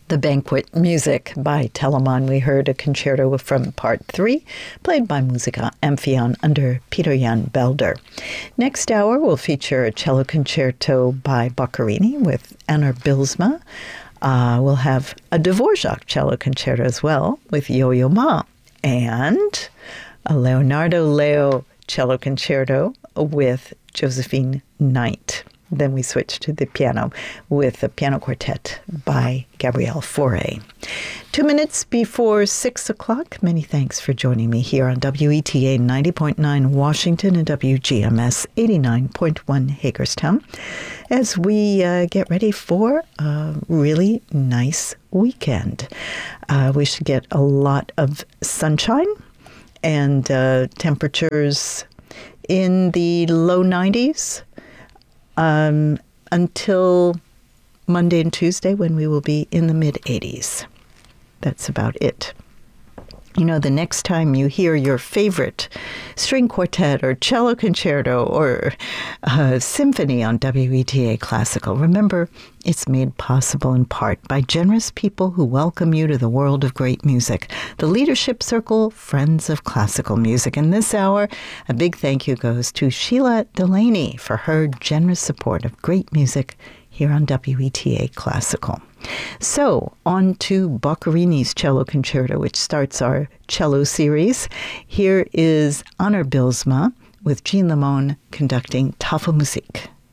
The Banquet Music by Telemann. We heard a concerto from Part 3, played by Musica Amphion under Peter Jan Belder. Next hour will feature a cello concerto by Boccherini with Anna Bylsma. We'll have a Dvorak cello concerto as well with Yo-Yo Ma, and a Leonardo Leo cello concerto with Josephine Knight. Then we switch to the piano with a piano quartet by Gabrielle Fauré. 2 minutes before 6 o'clock. Many thanks for joining me here on WETA 90.9 Washington and WGMS 89.1 Hagerstown as we get ready for a really nice weekend. We should get a lot of sunshine and temperatures in the low 90s. Until Monday and Tuesday, when we will be in the mid-80s. That's about it. You know, the next time you hear your favorite string quartet or cello concerto or symphony on WETA Classical, remember, it's made possible in part by generous people who welcome you to the world of great music. The Leadership Circle, Friends of Classical Music. And this hour, a big thank you goes to Sheila Delaney for her generous support of great music here on WETA Classical. So, on to Boccherini's cello concerto, which starts our cello series. Here is Anna Bylsma with Jean Lemon conducting Tafelmusik.